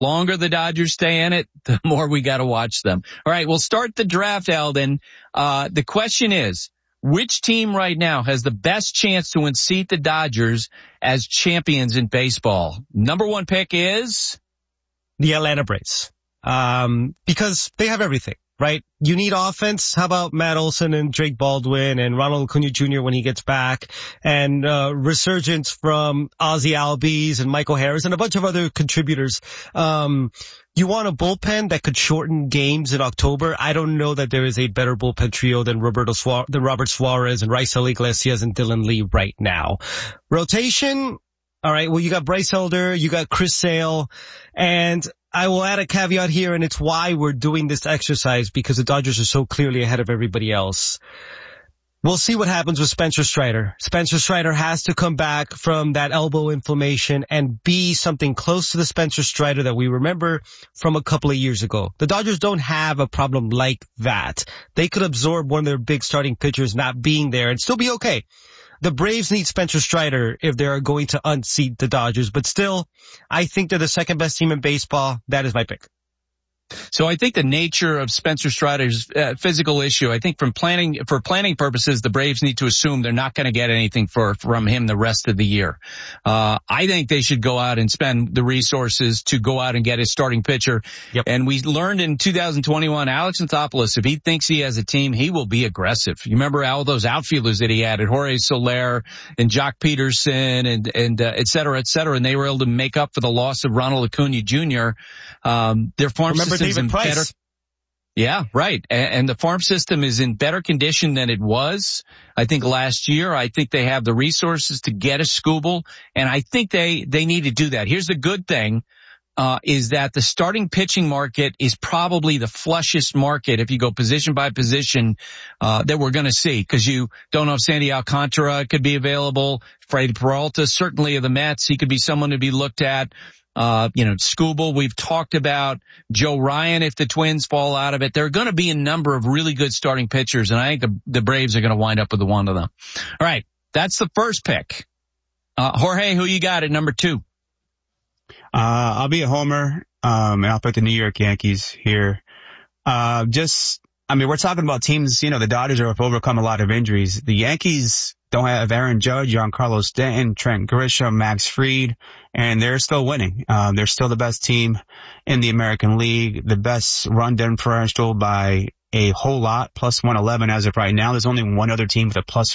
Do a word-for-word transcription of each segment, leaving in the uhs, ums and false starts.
longer the Dodgers stay in it, the more we got to watch them. All right, we'll start the draft, Eldon. Uh, the question is, which team right now has the best chance to unseat the Dodgers as champions in baseball? Number one pick is? The Atlanta Braves. Um, because they have everything, right? You need offense. How about Matt Olson and Drake Baldwin and Ronald Acuna Junior when he gets back, and uh resurgence from Ozzie Albies and Michael Harris and a bunch of other contributors. Um, you want a bullpen that could shorten games in October. I don't know that there is a better bullpen trio than Roberto Suarez, than Robert Suarez and Raisel Iglesias and Dylan Lee right now. Rotation. All right. Well, you got Bryce Elder, you got Chris Sale, and I will add a caveat here, and it's why we're doing this exercise, because the Dodgers are so clearly ahead of everybody else. We'll see what happens with Spencer Strider. Spencer Strider has to come back from that elbow inflammation and be something close to the Spencer Strider that we remember from a couple of years ago. The Dodgers don't have a problem like that. They could absorb one of their big starting pitchers not being there and still be okay. The Braves need Spencer Strider if they are going to unseat the Dodgers, but still, I think they're the second best team in baseball. That is my pick. So I think the nature of Spencer Strider's uh, physical issue, I think from planning, for planning purposes, the Braves need to assume they're not going to get anything for, from him the rest of the year. Uh, I think they should go out and spend the resources to go out and get his starting pitcher. Yep. And we learned in two thousand twenty-one, Alex Anthopoulos, if he thinks he has a team, he will be aggressive. You remember all those outfielders that he added, Jorge Soler and Jock Peterson and, and, uh, et cetera, et cetera. And they were able to make up for the loss of Ronald Acuna Junior Um, their farm Remember system's David in Price. better. Yeah, right. And, and the farm system is in better condition than it was, I think, last year. I think they have the resources to get a Skubal, and I think they, they need to do that. Here's the good thing, uh, is that the starting pitching market is probably the flushest market if you go position by position, uh, that we're going to see, because you don't know if Sandy Alcantara could be available. Freddie Peralta, certainly of the Mets, he could be someone to be looked at. Uh, you know, Skubal, we've talked about Joe Ryan if the Twins fall out of it. There are going to be a number of really good starting pitchers, and I think the, the Braves are going to wind up with one of them. All right, that's the first pick. Uh, Jorge, who you got at number two? Uh, I'll be a homer, um, and I'll pick the New York Yankees here. Uh, just, I mean, we're talking about teams, you know, the Dodgers have overcome a lot of injuries. The Yankees don't have Aaron Judge, Giancarlo Stanton, Trent Grisham, Max Fried, and they're still winning. Um, they're still the best team in the American League, the best run differential by a whole lot, plus one eleven as of right now. There's only one other team with a plus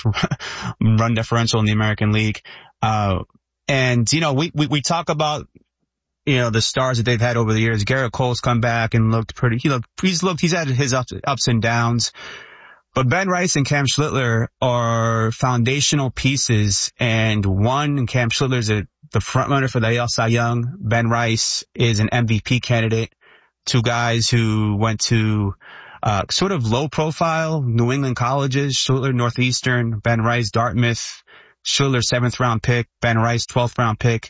run differential in the American League. Uh, and, you know, we, we, we talk about, you know, the stars that they've had over the years. Garrett Cole's come back and looked pretty, he looked, he's looked, he's had his ups, ups and downs. But Ben Rice and Cam Schlittler are foundational pieces, and one, Cam Schlittler is a, the front runner for the A L Cy Young. Ben Rice is an M V P candidate. Two guys who went to uh sort of low profile New England colleges. Schlittler Northeastern, Ben Rice Dartmouth. Schlittler seventh round pick, Ben Rice twelfth round pick.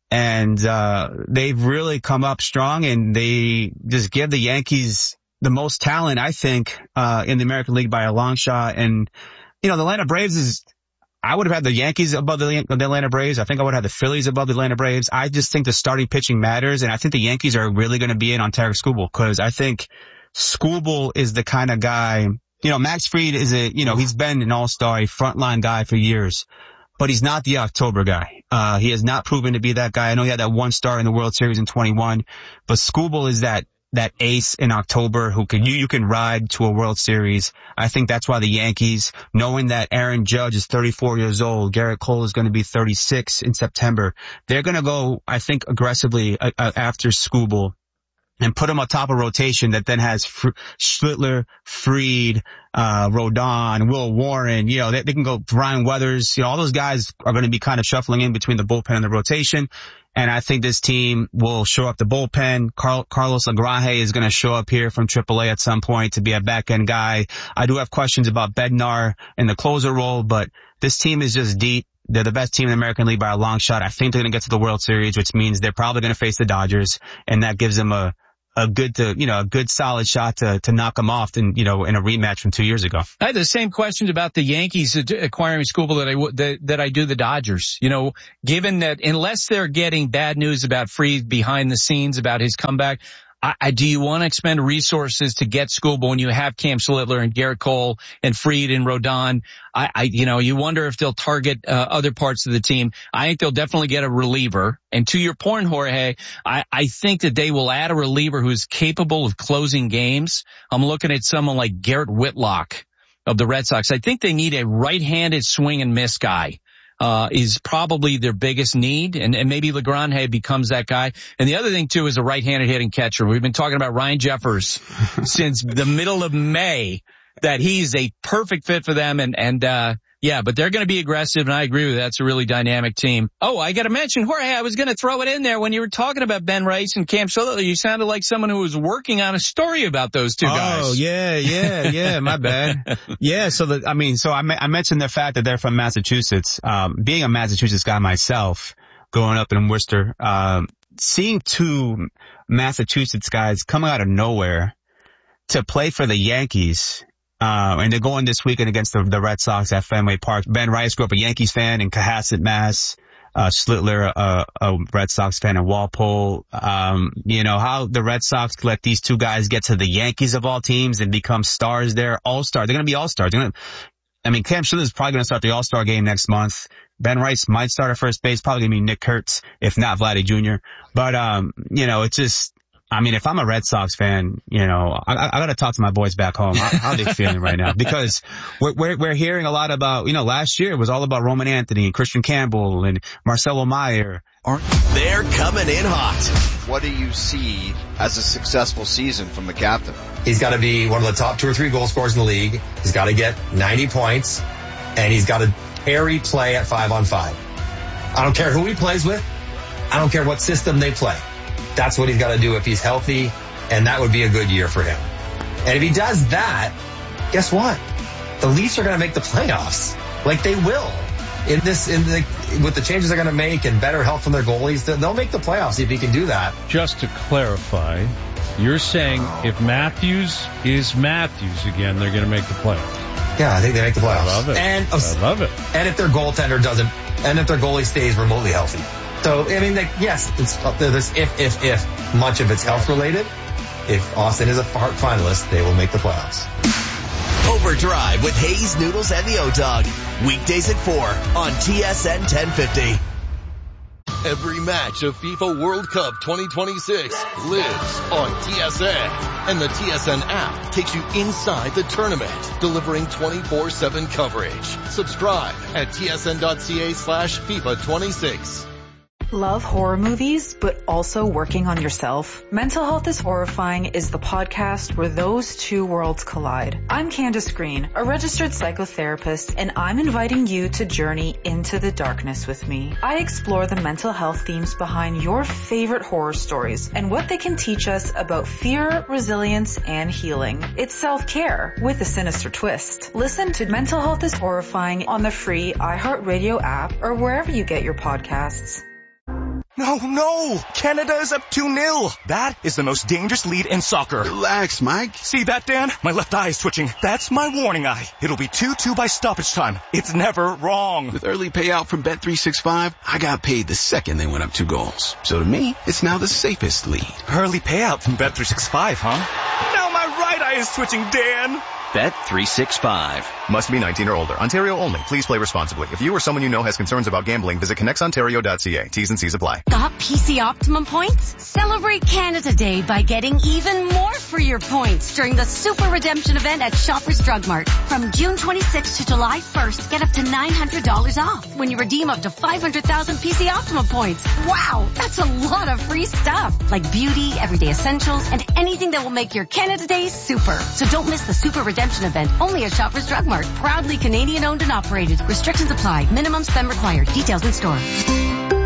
And uh they've really come up strong, and they just give the Yankees the most talent, I think, uh, in the American League by a long shot. And, you know, the Atlanta Braves is, I would have had the Yankees above the, the Atlanta Braves. I think I would have the Phillies above the Atlanta Braves. I just think the starting pitching matters. And I think the Yankees are really going to be in on Tarik Skubal, because I think Skubal is the kind of guy, you know, Max Fried is a, you know, he's been an all-star, a frontline guy for years, but he's not the October guy. Uh, he has not proven to be that guy. I know he had that one star in the World Series in twenty-one, but Skubal is that that ace in October who can, you, you can ride to a World Series. I think that's why the Yankees, knowing that Aaron Judge is thirty-four years old, Garrett Cole is going to be thirty-six in September, they're going to go, I think, aggressively uh, uh, after Skubal and put him on top of rotation that then has Fr- Schlittler, Fried, uh, Rodon, Will Warren, you know, they, they can go Ryan Weathers, you know, all those guys are going to be kind of shuffling in between the bullpen and the rotation. And I think this team will show up the bullpen. Carl, Carlos Lagraje is going to show up here from triple A at some point to be a back-end guy. I do have questions about Bednar in the closer role, but this team is just deep. They're the best team in the American League by a long shot. I think they're going to get to the World Series, which means they're probably going to face the Dodgers, and that gives them a, a good to, you know, a good solid shot to, to knock them off in, you know, in a rematch from two years ago. I had the same questions about the Yankees acquiring Skubal that I, that, that I do the Dodgers. You know, given that unless they're getting bad news about Fried behind the scenes about his comeback, I, I, do you want to expend resources to get Skubal when you have Cam Schlittler and Garrett Cole and Fried and Rodon? I, I you know, you wonder if they'll target uh, other parts of the team. I think they'll definitely get a reliever. And to your point, Jorge, I, I think that they will add a reliever who's capable of closing games. I'm looking at someone like Garrett Whitlock of the Red Sox. I think they need a right-handed swing and miss guy. Uh, is probably their biggest need, and, and maybe Legrange becomes that guy. And the other thing, too, is a right-handed hitting catcher. We've been talking about Ryan Jeffers since the middle of May, that he's a perfect fit for them, and, and uh yeah, but they're going to be aggressive, and I agree with that. That's a really dynamic team. Oh, I got to mention, Jorge, I was going to throw it in there when you were talking about Ben Rice and Cam Schlittler. You sounded like someone who was working on a story about those two guys. Oh, yeah, yeah, yeah, my bad. Yeah, so the, I mean, so I, I mentioned the fact that they're from Massachusetts. Um, being a Massachusetts guy myself, growing up in Worcester, um, seeing two Massachusetts guys coming out of nowhere to play for the Yankees. Uh, and they're going this weekend against the, the Red Sox at Fenway Park. Ben Rice grew up a Yankees fan in Cohasset, Mass. Uh, Schlittler, uh, a Red Sox fan in Walpole. Um, you know, how the Red Sox let these two guys get to the Yankees of all teams and become stars there, all-star. They're going to be all-stars. They're gonna, I mean, Cam Schlittler is probably going to start the all-star game next month. Ben Rice might start at first base, probably going to be Nick Kurtz, if not Vladdy Junior But, um, you know, it's just, I mean, if I'm a Red Sox fan, you know, I, I got to talk to my boys back home. How, how are they feeling right now? Because we're, we're, we're hearing a lot about, you know, last year it was all about Roman Anthony and Christian Campbell and Marcelo Meyer. They're coming in hot. What do you see as a successful season from the captain? He's got to be one of the top two or three goal scorers in the league. He's got to get ninety points, and he's got to carry play at five on five. I don't care who he plays with. I don't care what system they play. That's what he's got to do if he's healthy, and that would be a good year for him. And if he does that, guess what? The Leafs are going to make the playoffs. Like they will. In this, in the, with the changes they're going to make and better help from their goalies, they'll make the playoffs if he can do that. Just to clarify, you're saying if Matthews is Matthews again, they're going to make the playoffs. Yeah, I think they make the playoffs. I love it. And, I love it. And if their goaltender doesn't, and if their goalie stays remotely healthy. So, I mean, like, yes, it's, there's if, if, if. Much of it's health related. If Austin is a finalist, they will make the playoffs. Overdrive with Hayes, Noodles, and the O-Dog. Weekdays at four on T S N ten fifty. Every match of FIFA World Cup twenty twenty-six lives on T S N. And the T S N app takes you inside the tournament, delivering twenty-four seven coverage. Subscribe at tsn.ca slash FIFA 26. Love horror movies, but also working on yourself? Mental Health is Horrifying is the podcast where those two worlds collide. I'm Candace Green, a registered psychotherapist, and I'm inviting you to journey into the darkness with me. I explore the mental health themes behind your favorite horror stories and what they can teach us about fear, resilience, and healing. It's self-care with a sinister twist. Listen to Mental Health is Horrifying on the free iHeartRadio app or wherever you get your podcasts. No, no! Canada is up two nil. That is the most dangerous lead in soccer. Relax, Mike. See that, Dan? My left eye is twitching. That's my warning eye. It'll be two two by stoppage time. It's never wrong. With early payout from Bet three sixty-five, I got paid the second they went up two goals. So to me, it's now the safest lead. Early payout from Bet three sixty-five, huh? Now my right eye is twitching, Dan. Bet three sixty-five. Must be nineteen or older. Ontario only. Please play responsibly. If you or someone you know has concerns about gambling, visit connects ontario dot c a. T's and C's apply. Got P C Optimum points? Celebrate Canada Day by getting even more for your points during the Super Redemption event at Shoppers Drug Mart. From June twenty-sixth to July first, get up to nine hundred dollars off when you redeem up to five hundred thousand P C Optimum points. Wow, that's a lot of free stuff. Like beauty, everyday essentials, and anything that will make your Canada Day super. So don't miss the Super Redemption event only at Shoppers Drug Mart. Proudly Canadian owned and operated. Restrictions apply. Minimum spend required. Details in store.